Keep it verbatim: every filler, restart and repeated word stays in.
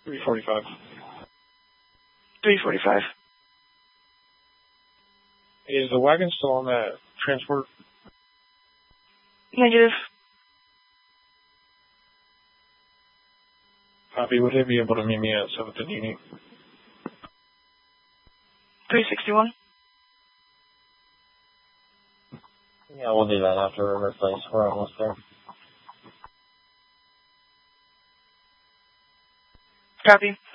three forty-five. three forty-five. Is the wagon still on that transport? Negative. Copy. Would they be able to meet me at seventh and Union? three sixty-one. Yeah, we'll do that after River Place. We're almost there. Copy.